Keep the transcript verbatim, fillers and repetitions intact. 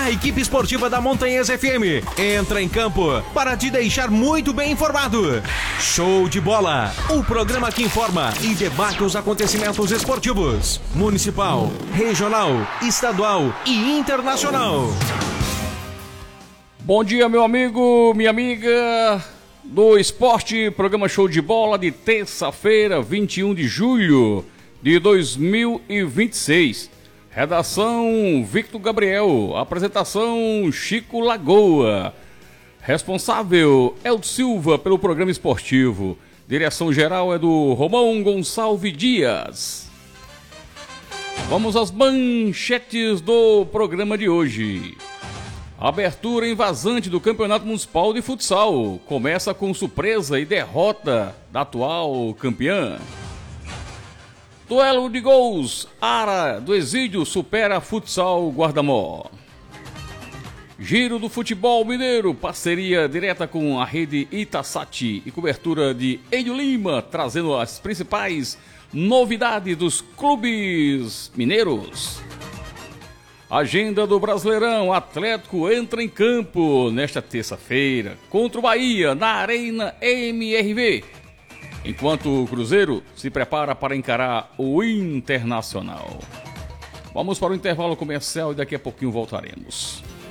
A equipe esportiva da Montanhesa F M entra em campo para te deixar muito bem informado. Show de Bola, o programa que informa e debate os acontecimentos esportivos, municipal, regional, estadual e internacional. Bom dia, meu amigo, minha amiga do esporte, programa Show de Bola de terça-feira, vinte e um de julho de dois mil e vinte e seis. Redação Victor Gabriel, apresentação Chico Lagoa. Responsável Eldo Silva pelo programa esportivo. Direção geral é do Romão Gonçalves Dias. Vamos às manchetes do programa de hoje. Abertura em vazante do Campeonato Municipal de Futsal. Começa com surpresa e derrota da atual campeã. Duelo de gols. Ara do Exídio supera Futsal Guardamó. Giro do futebol mineiro. Parceria direta com a rede Itasati e cobertura de Edio Lima, trazendo as principais novidades dos clubes mineiros. Agenda do Brasileirão. Atlético entra em campo nesta terça-feira contra o Bahia na Arena M R V. Enquanto o Cruzeiro se prepara para encarar o Internacional. Vamos para o intervalo comercial e daqui a pouquinho voltaremos.